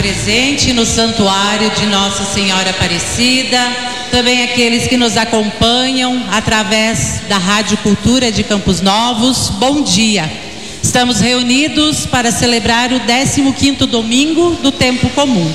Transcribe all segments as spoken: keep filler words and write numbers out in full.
presente no santuário de Nossa Senhora Aparecida, também aqueles que nos acompanham através da Rádio Cultura de Campos Novos, bom dia. Estamos reunidos para celebrar o décimo quinto domingo do tempo comum.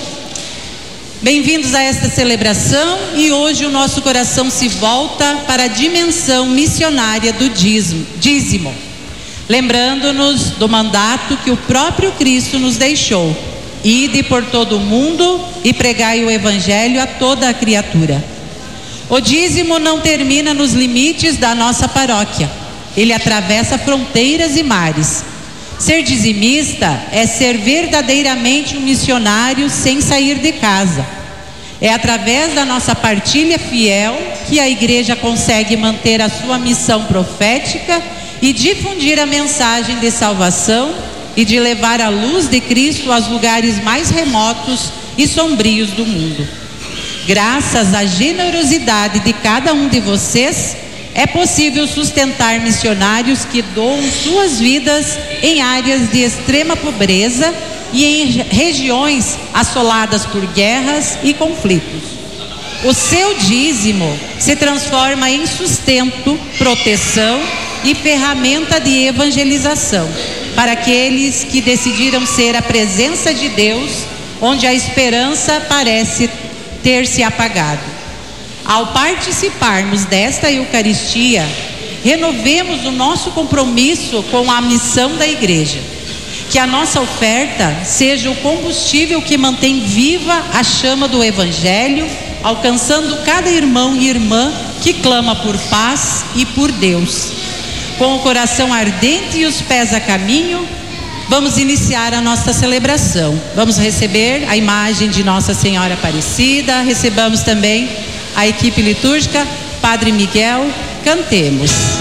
Bem-vindos a esta celebração, e hoje o nosso coração se volta para a dimensão missionária do dízimo, dízimo, lembrando-nos do mandato que o próprio Cristo nos deixou: ide por todo o mundo e pregai o evangelho a toda a criatura. O dízimo não termina nos limites da nossa paróquia, ele atravessa fronteiras e mares. Ser dizimista é ser verdadeiramente um missionário sem sair de casa. É através da nossa partilha fiel que a igreja consegue manter a sua missão profética e difundir a mensagem de salvação e de levar a luz de Cristo aos lugares mais remotos e sombrios do mundo. Graças à generosidade de cada um de vocês, é possível sustentar missionários que doam suas vidas em áreas de extrema pobreza e em regiões assoladas por guerras e conflitos. O seu dízimo se transforma em sustento, proteção e ferramenta de evangelização para aqueles que decidiram ser a presença de Deus onde a esperança parece ter se apagado. Ao participarmos desta Eucaristia, renovemos o nosso compromisso com a missão da igreja. Que a nossa oferta seja o combustível que mantém viva a chama do Evangelho, alcançando cada irmão e irmã que clama por paz e por Deus. Com o coração ardente e os pés a caminho, vamos iniciar a nossa celebração. Vamos receber a imagem de Nossa Senhora Aparecida, recebamos também a equipe litúrgica. Padre Miguel, cantemos.